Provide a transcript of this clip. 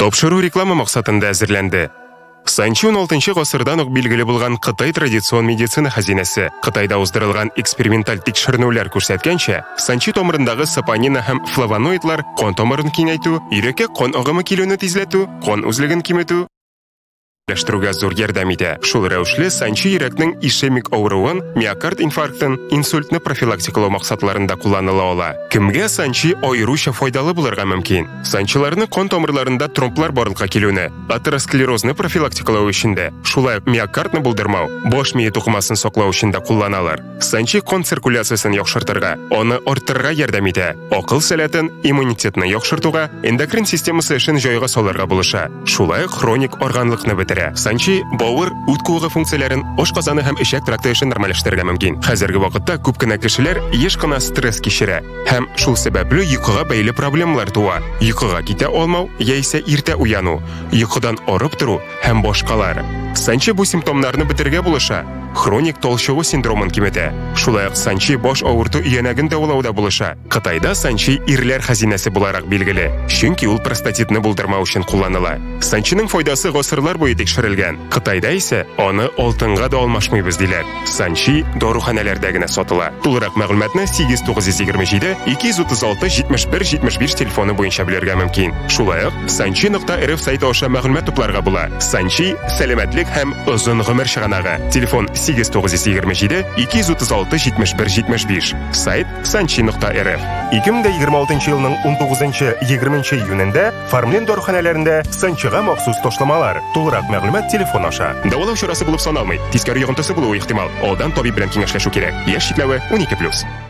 Тапшыру реклама максатында әзерләнде. Санчи 16 гасырдан ук билгеле булган Кытай традицион медицина хазинәсе. Кытайда уздырылган эксперименталь тикшеренүләр күрсәткәнчә, санчи томырындагы сапонина һәм флавоноидлар кан томырын киңәйтү, йөрәккә кан агымы килүне тизләтү, кан үзлеген киметү ләштерүгә зур ярдәм итә. Шул рәвешле санчи йөрәкнең ишемик авыруын, миокард инфарктын, инсультны профилактикалау максатларында кулланыла ала. Кемгә санчи аеруча файдалы булырга мөмкин? Санчыларны кан томырларында тромблар барлыкка килүне, атеросклерозны профилактикалау өчен дә, шулай ук миокардны булдырмау, баш мие тукымасын саклау өчен дә кулланалар. Санчи кан циркуляциясын яхшыртырга, аны арттырырга ярдәм итә. Акыл сәләтен, иммунитетны яхшыртуга, эндокрин системасы эшен җайга салырга булыша. Шулай ук хроник органлыкны Санчи бавыр, үт куыгы функцияләрен, ашказаны һәм ишәк тракты эшен нормалештерергә мөмкин. Хәзерге вакытта күп кенә кешеләр еш кына стресс кичерә һәм шул сәбәпле йокыга бәйле проблемалар туа. Йокыга китә алмау яисә иртә уяну, йокыдан арып тору һәм башкалар. Санчи бу симптомнарны бетергә булыша. Хроник толчыгу синдромын киметә. Шулай ук санчи баш авырту иянәген дәвалауда булыша. Кытайда санчи ирләр хазинәсе буларак билгеле, чөнки ул простатитны булдырмау өчен кулланыла. Санчиның файдасы гасырлар буе тикшерелгән. Кытайда исә аны алтынга да алмашмыйбыз диләр. Санчи доруханәләрдә генә сатыла. Тулырак мәгълүматны 8927 236 71 75 телефоны буенча белергә мөмкин. Шулай ук sanchi.rf сайты аша мәгълүмат тупларга була. Санчи сәламәтлек һәм озын гомер чыганагы. Телефон 8927 236 71 75. Сайт sanchi.rf. 2026 елның 19-20 июнендә Фармлен доруханәләрендә санчыга махсус ташламалар. Тулырак мәгълүмат телефон аша. Дәвалау чарасы булып саналмый. Тискәре йогынтысы булуы ихтимал. Алдан табиб белән киңәшләшү кирәк. Яшь чикләве 12+.